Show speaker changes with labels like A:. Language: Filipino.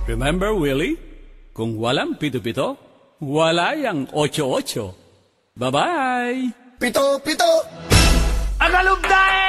A: Remember, Willie? Kung walang pito-pito, wala yang 8-8. Bye-bye!
B: Pito, pito!
C: Agalugdae!